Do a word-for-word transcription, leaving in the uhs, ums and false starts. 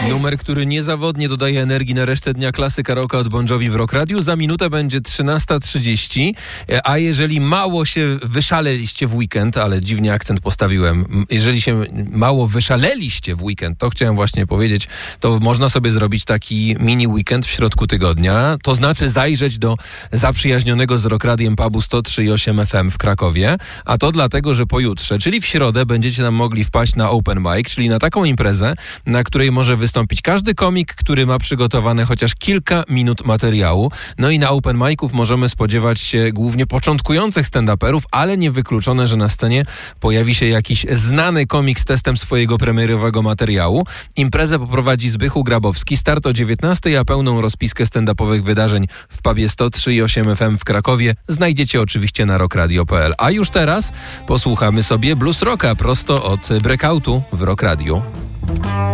Numer, który niezawodnie dodaje energii na resztę dnia. Klasyka rocka od Bon Jovi w Rock Radiu. Za minutę będzie trzynasta trzydzieści, a jeżeli mało się wyszaleliście w weekend, ale dziwnie akcent postawiłem, jeżeli się mało wyszaleliście w weekend, to chciałem właśnie powiedzieć, to można sobie zrobić taki mini weekend w środku tygodnia, to znaczy zajrzeć do zaprzyjaźnionego z Rock Radiem pubu sto trzy i osiem F M w Krakowie, a to dlatego, że pojutrze, czyli w środę, będziecie nam mogli wpaść na open mic, czyli na taką imprezę, na której może wystąpić każdy komik, który ma przygotowane chociaż kilka minut materiału. No i na open miców możemy spodziewać się głównie początkujących stand-uperów, ale niewykluczone, że na scenie pojawi się jakiś znany komik z testem swojego premierowego materiału. Imprezę poprowadzi Zbychu Grabowski. Start o dziewiętnastej, a pełną rozpiskę stand-upowych wydarzeń w pubie sto trzy i osiem F M w Krakowie znajdziecie oczywiście na rock radio kropka p l. A już teraz posłuchamy sobie blues rocka prosto od breakoutu w Rock Radiu.